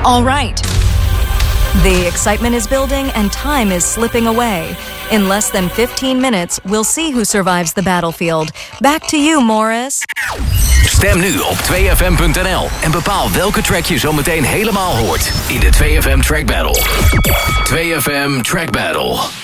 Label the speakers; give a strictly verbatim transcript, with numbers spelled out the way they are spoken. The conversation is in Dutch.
Speaker 1: All right. The excitement is building and time is slipping away. In less than fifteen minutes, we'll see who survives the battlefield. Back to you, Morris.
Speaker 2: Stem nu op twee f m punt n l en bepaal welke track je zo meteen helemaal hoort in de twee F M Track Battle. twee F M Track Battle.